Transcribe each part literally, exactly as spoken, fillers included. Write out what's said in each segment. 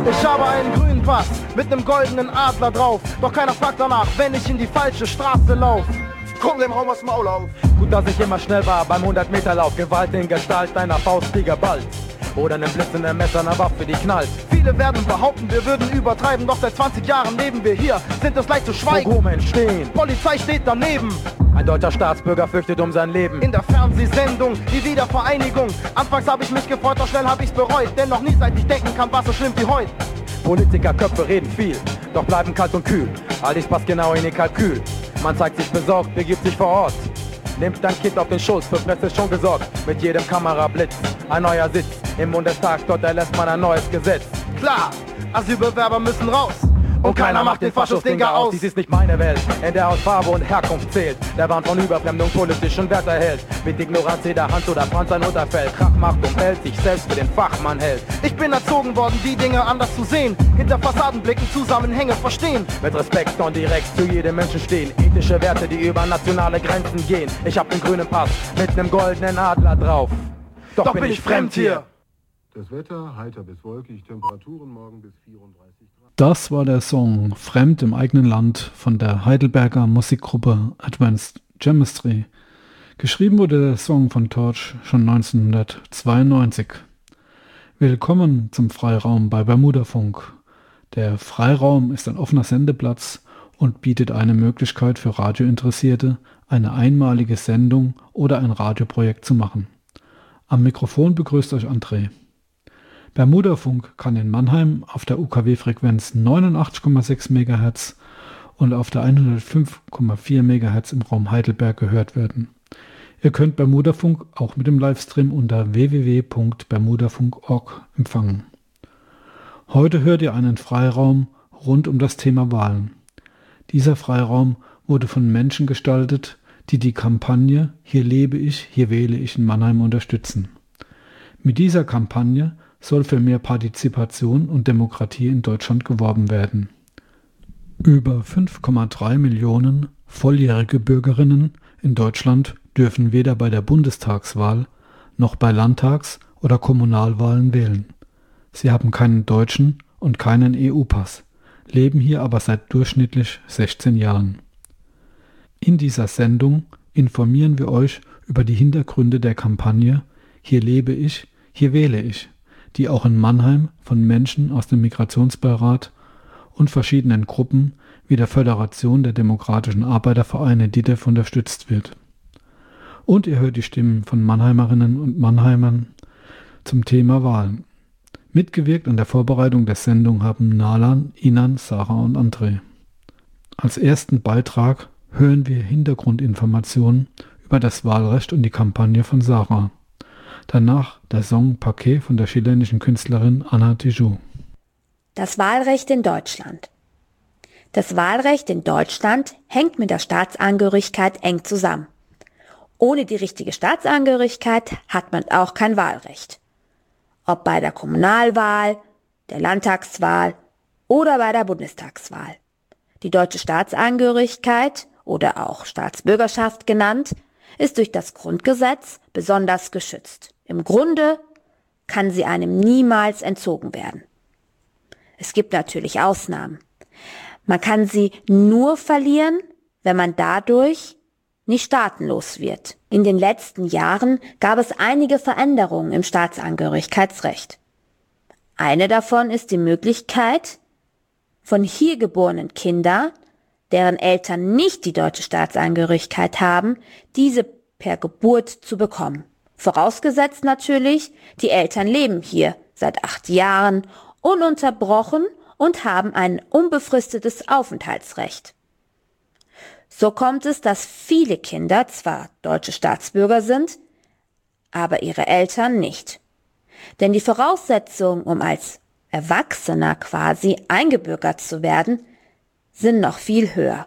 Ich habe einen grünen Pass mit nem goldenen Adler drauf. Doch keiner fragt danach, wenn ich in die falsche Straße lauf. Komm dem Raum aus Maul auf. Gut, dass ich immer schnell war beim hundert Meter Lauf. Gewalt in Gestalt einer Faust, die geballt. Oder nem blitzenden Messer, einer Waffe, die knallt. Viele werden behaupten, wir würden übertreiben. Doch seit zwanzig Jahren leben wir hier, sind es leicht zu schweigen. Pogrome entstehen, Polizei steht daneben. Ein deutscher Staatsbürger fürchtet um sein Leben. In der Fernsehsendung, die Wiedervereinigung. Anfangs habe ich mich gefreut, doch schnell habe ich's bereut. Denn noch nie seit ich denken kann, war so schlimm wie heute. Politikerköpfe reden viel, doch bleiben kalt und kühl. All dies passt genau in ihr Kalkül. Man zeigt sich besorgt, begibt sich vor Ort. Nimmt dein Kind auf den Schoß, für Presse ist schon gesorgt. Mit jedem Kamerablitz, ein neuer Sitz. Im Bundestag, dort erlässt man ein neues Gesetz. Klar, Asylbewerber müssen raus. Und keiner macht den Faschos-Dinger aus. Dies ist nicht meine Welt, in der Hautfarbe und Herkunft zählt. Der Wahn von Überfremdung politischen Wert erhält. Mit Ignoranz jeder Hand oder Franz ein Unterfeld. Krach macht und hält, sich selbst für den Fachmann hält. Ich bin erzogen worden, die Dinge anders zu sehen. Hinter Fassadenblicken Zusammenhänge verstehen. Mit Respekt und direkt zu jedem Menschen stehen. Ethische Werte, die über nationale Grenzen gehen. Ich hab den grünen Pass mit nem goldenen Adler drauf. Doch, Doch bin, bin ich fremd hier. Das Wetter heiter bis wolkig, Temperaturen morgen bis vierunddreißig Grad. Das war der Song Fremd im eigenen Land von der Heidelberger Musikgruppe Advanced Chemistry. Geschrieben wurde der Song von Torch schon neunzehnhundertzweiundneunzig. Willkommen zum Freiraum bei Bermudafunk. Der Freiraum ist ein offener Sendeplatz und bietet eine Möglichkeit für Radiointeressierte, eine einmalige Sendung oder ein Radioprojekt zu machen. Am Mikrofon begrüßt euch André. Bermudafunk kann in Mannheim auf der U K W-Frequenz neunundachtzig Komma sechs Megahertz und auf der hundertfünf Komma vier Megahertz im Raum Heidelberg gehört werden. Ihr könnt Bermudafunk auch mit dem Livestream unter w w w punkt bermudafunk punkt org empfangen. Heute hört ihr einen Freiraum rund um das Thema Wahlen. Dieser Freiraum wurde von Menschen gestaltet, die die Kampagne Hier lebe ich, hier wähle ich in Mannheim unterstützen. Mit dieser Kampagne soll für mehr Partizipation und Demokratie in Deutschland geworben werden. Über fünf Komma drei Millionen volljährige Bürgerinnen in Deutschland dürfen weder bei der Bundestagswahl noch bei Landtags- oder Kommunalwahlen wählen. Sie haben keinen deutschen und keinen E U-Pass, leben hier aber seit durchschnittlich sechzehn Jahren. In dieser Sendung informieren wir euch über die Hintergründe der Kampagne Hier lebe ich, hier wähle ich, die auch in Mannheim von Menschen aus dem Migrationsbeirat und verschiedenen Gruppen wie der Föderation der Demokratischen Arbeitervereine D I T E F unterstützt wird. Und ihr hört die Stimmen von Mannheimerinnen und Mannheimern zum Thema Wahlen. Mitgewirkt an der Vorbereitung der Sendung haben Nalan, Inan, Sarah und André. Als ersten Beitrag hören wir Hintergrundinformationen über das Wahlrecht und die Kampagne von Sarah. Danach der Song Paquet von der chilenischen Künstlerin Ana Tijoux. Das Wahlrecht in Deutschland. Das Wahlrecht in Deutschland hängt mit der Staatsangehörigkeit eng zusammen. Ohne die richtige Staatsangehörigkeit hat man auch kein Wahlrecht. Ob bei der Kommunalwahl, der Landtagswahl oder bei der Bundestagswahl. Die deutsche Staatsangehörigkeit oder auch Staatsbürgerschaft genannt, ist durch das Grundgesetz besonders geschützt. Im Grunde kann sie einem niemals entzogen werden. Es gibt natürlich Ausnahmen. Man kann sie nur verlieren, wenn man dadurch nicht staatenlos wird. In den letzten Jahren gab es einige Veränderungen im Staatsangehörigkeitsrecht. Eine davon ist die Möglichkeit, von hier geborenen Kindern, deren Eltern nicht die deutsche Staatsangehörigkeit haben, diese per Geburt zu bekommen. Vorausgesetzt natürlich, die Eltern leben hier seit acht Jahren ununterbrochen und haben ein unbefristetes Aufenthaltsrecht. So kommt es, dass viele Kinder zwar deutsche Staatsbürger sind, aber ihre Eltern nicht. Denn die Voraussetzungen, um als Erwachsener quasi eingebürgert zu werden, sind noch viel höher.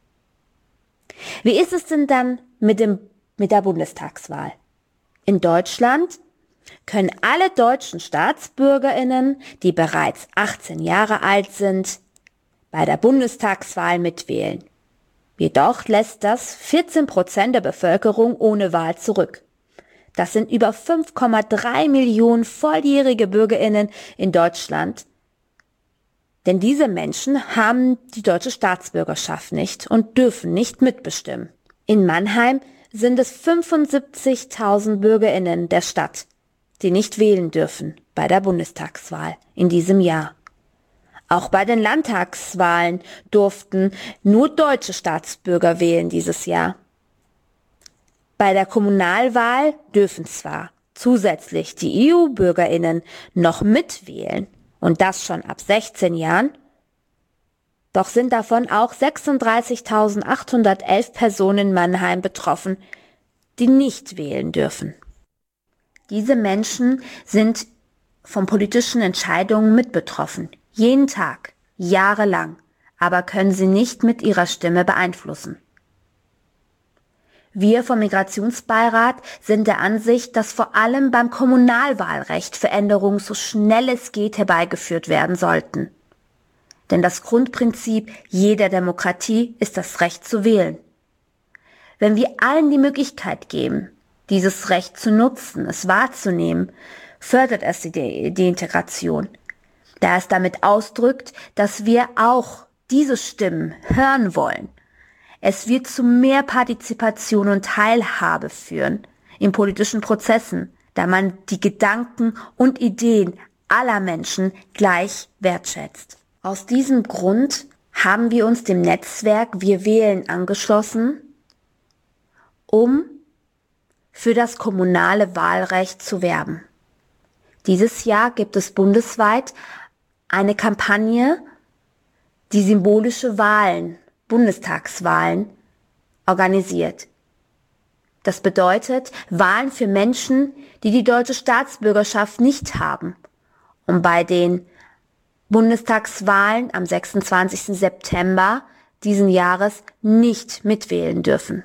Wie ist es denn dann mit dem, mit der Bundestagswahl? In Deutschland können alle deutschen StaatsbürgerInnen, die bereits achtzehn Jahre alt sind, bei der Bundestagswahl mitwählen. Jedoch lässt das vierzehn Prozent der Bevölkerung ohne Wahl zurück. Das sind über fünf Komma drei Millionen volljährige BürgerInnen in Deutschland, Denn diese Menschen haben die deutsche Staatsbürgerschaft nicht und dürfen nicht mitbestimmen. In Mannheim sind es fünfundsiebzigtausend BürgerInnen der Stadt, die nicht wählen dürfen bei der Bundestagswahl in diesem Jahr. Auch bei den Landtagswahlen durften nur deutsche Staatsbürger wählen dieses Jahr. Bei der Kommunalwahl dürfen zwar zusätzlich die E U-BürgerInnen noch mitwählen, und das schon ab sechzehn Jahren, doch sind davon auch sechsunddreißigtausendachthundertelf Personen in Mannheim betroffen, die nicht wählen dürfen. Diese Menschen sind von politischen Entscheidungen mit betroffen, jeden Tag, jahrelang, aber können sie nicht mit ihrer Stimme beeinflussen. Wir vom Migrationsbeirat sind der Ansicht, dass vor allem beim Kommunalwahlrecht Veränderungen so schnell es geht herbeigeführt werden sollten. Denn das Grundprinzip jeder Demokratie ist das Recht zu wählen. Wenn wir allen die Möglichkeit geben, dieses Recht zu nutzen, es wahrzunehmen, fördert es die, die Integration, da es damit ausdrückt, dass wir auch diese Stimmen hören wollen. Es wird zu mehr Partizipation und Teilhabe führen in politischen Prozessen, da man die Gedanken und Ideen aller Menschen gleich wertschätzt. Aus diesem Grund haben wir uns dem Netzwerk Wir wählen angeschlossen, um für das kommunale Wahlrecht zu werben. Dieses Jahr gibt es bundesweit eine Kampagne, die symbolische Wahlen, Bundestagswahlen, organisiert. Das bedeutet Wahlen für Menschen, die die deutsche Staatsbürgerschaft nicht haben und bei den Bundestagswahlen am sechsundzwanzigsten September diesen Jahres nicht mitwählen dürfen.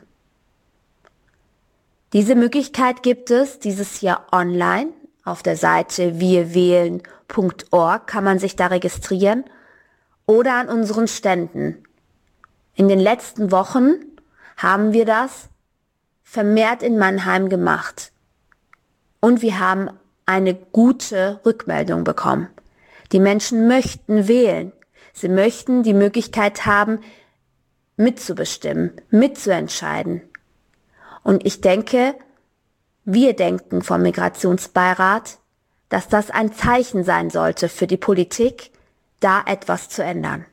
Diese Möglichkeit gibt es dieses Jahr online. Auf der Seite wir wählen punkt org kann man sich da registrieren oder an unseren Ständen. In den letzten Wochen haben wir das vermehrt in Mannheim gemacht. Und wir haben eine gute Rückmeldung bekommen. Die Menschen möchten wählen. Sie möchten die Möglichkeit haben, mitzubestimmen, mitzuentscheiden. Und ich denke, wir denken vom Migrationsbeirat, dass das ein Zeichen sein sollte für die Politik, da etwas zu ändern.